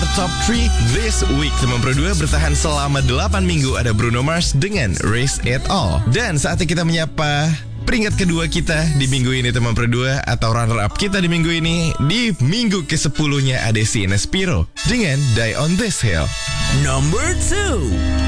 Top 3 this week. Teman Pro 2 bertahan selama 8 minggu. Ada Bruno Mars dengan Risk It All. Dan saatnya kita menyapa peringkat kedua kita di minggu ini, teman Pro 2, atau runner up kita di minggu ini. Di minggu ke-10-nya ada si Nespiro dengan Die on This Hill. Number 2.